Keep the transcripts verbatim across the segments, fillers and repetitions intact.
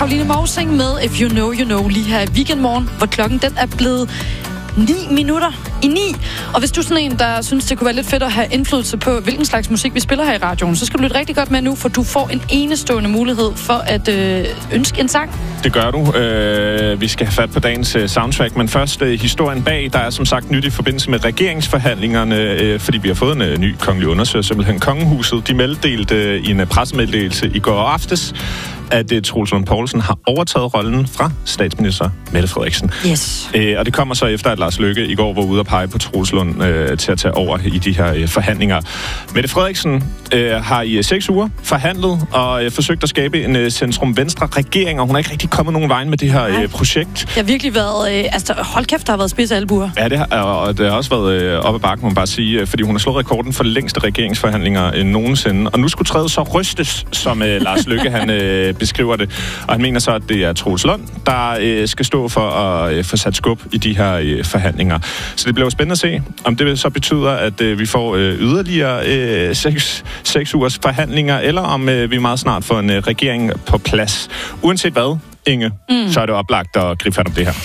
Karoline Mousing med If You Know, You Know lige her i Weekendmorgen, hvor klokken den er blevet ni minutter i ni. Og hvis du er sådan en, der synes, det kunne være lidt fedt at have indflydelse på, hvilken slags musik vi spiller her i radioen, så skal du lytte rigtig godt med nu, for du får en enestående mulighed for at øh, ønske en sang. Det gør du. Øh, vi skal have fat på dagens øh, soundtrack, men først øh, historien bag. Der er som sagt nyt i forbindelse med regeringsforhandlingerne, øh, fordi vi har fået en øh, ny kongelig undersøger, simpelthen Kongehuset. De meddelte øh, i en øh, pressemeddelelse i går aftes, at uh, Troels Lund Poulsen har overtaget rollen fra statsminister Mette Frederiksen. Yes. Uh, og det kommer så efter, at Lars Løkke i går var ude at pege på Troels Lund uh, til at tage over i de her uh, forhandlinger. Mette Frederiksen uh, har i uh, seks uger forhandlet og uh, forsøgt at skabe en uh, centrum-venstre-regering, og hun har ikke rigtig kommet nogen vej med det her uh, projekt. Det har virkelig været... Øh, altså, hold kæft, der har været spidse albuer. Ja, det har, og det har også været uh, op ad bakken, må man bare sige, uh, fordi hun har slået rekorden for længste regeringsforhandlinger uh, nogensinde. Og nu skulle træet så rystes, som uh, Lars Løkke han uh, beskriver det. Og han mener så, at det er Troels Lund, der øh, skal stå for at øh, få sat skub i de her øh, forhandlinger. Så det bliver jo spændende at se, om det så betyder, at øh, vi får øh, yderligere øh, seks, seks ugers forhandlinger, eller om øh, vi meget snart får en øh, regering på plads. Uanset hvad, Inge, mm. så er det oplagt at gribe fat om det her.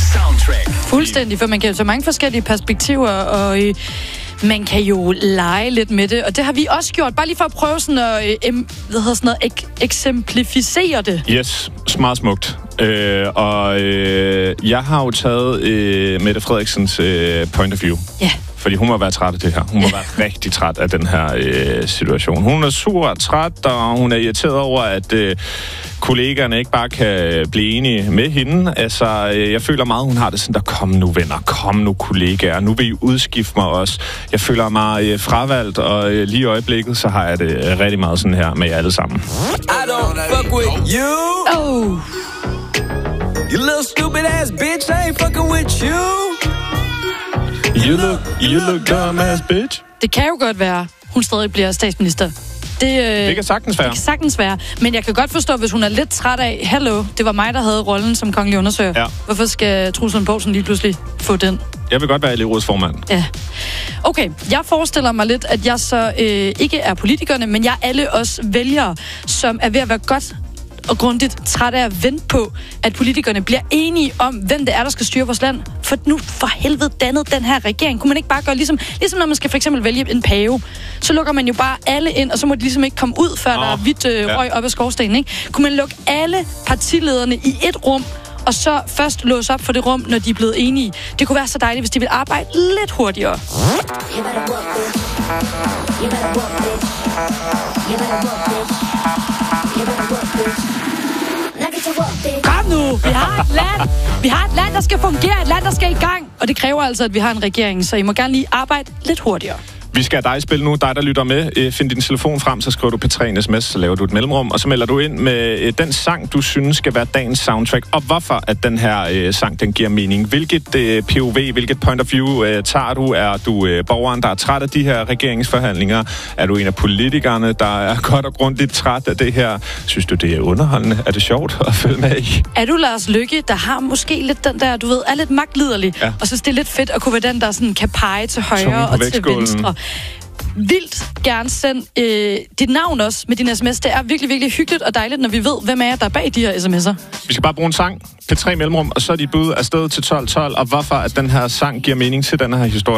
Fuldstændig, for man kan jo så mange forskellige perspektiver, og øh, man kan jo lege lidt med det, og det har vi også gjort, bare lige for at prøve sådan at øh, hvad hedder sådan noget, ek- eksemplificere det. Yes, meget smukt. Øh, og øh, jeg har jo taget øh, Mette Frederiksens øh, point of view. Ja. Yeah. Fordi hun må være træt af det her. Hun må være rigtig træt af den her øh, situation. Hun er sur og træt, og hun er irriteret over, at øh, kollegaerne ikke bare kan blive enige med hende. Altså, øh, jeg føler meget, hun har det sådan, der kom nu venner, kom nu kollegaer, nu vil I udskifte mig også. Jeg føler mig øh, fravalgt, og øh, lige i øjeblikket, så har jeg det øh, rigtig meget sådan her med jer alle sammen. I don't fuck with you. Oh. You little stupid ass bitch, I ain't fucking with you. You look, you look dumb ass bitch. Det kan jo godt være, hun stadig bliver statsminister. Det, øh, det kan sagtens være. Det kan sagtens være. Men jeg kan godt forstå, hvis hun er lidt træt af, hallo, det var mig, der havde rollen som kongelig undersøger. Ja. Hvorfor skal Troels Lund Poulsen lige pludselig få den? Jeg vil godt være elevrådsformand. Ja. Okay, jeg forestiller mig lidt, at jeg så øh, ikke er politikerne, men jeg er alle os vælgere, som er ved at være godt og grundigt træt af at vente på, at politikerne bliver enige om, hvem det er, der skal styre vores land. For nu for helvede dannet den her regering. Kunne man ikke bare gøre ligesom, ligesom når man skal for eksempel vælge en pave, så lukker man jo bare alle ind, og så må de ligesom ikke komme ud, før oh, der er hvidt øh, ja. røg op af skorstenen, ikke? Kunne man lukke alle partilederne i et rum, og så først låse op for det rum, når de er blevet enige? Det kunne være så dejligt, hvis de ville arbejde lidt hurtigere. Kom nu! Vi har et land! Vi har et land, der skal fungere, et land, der skal i gang. Og det kræver altså, at vi har en regering, så I må gerne lige arbejde lidt hurtigere. Vi skal have dig spille nu, dig der lytter med. Find din telefon frem, så skriver du P tre en sms, så laver du et mellemrum, og så melder du ind med den sang, du synes skal være dagens soundtrack, og hvorfor at den her øh, sang, den giver mening. Hvilket øh, P O V, hvilket point of view øh, tager du? Er du øh, borgeren, der er træt af de her regeringsforhandlinger? Er du en af politikerne, der er godt og grundigt træt af det her? Synes du, det er underholdende? Er det sjovt at følge med i? Er du Lars Løkke, der har måske lidt den der, du ved, er lidt magtliderlig, ja. Og synes, det er lidt fedt at kunne være den, der sådan kan pege til højre og til venstre. Vildt gerne send øh, dit navn også med din sms. Det er virkelig, virkelig hyggeligt og dejligt, når vi ved, hvem er jer, der er bag de her sms'er. Vi skal bare bruge en sang, P tre mellemrum, og så er de bud afsted til tolv tolv, og hvorfor at den her sang giver mening til den her historie.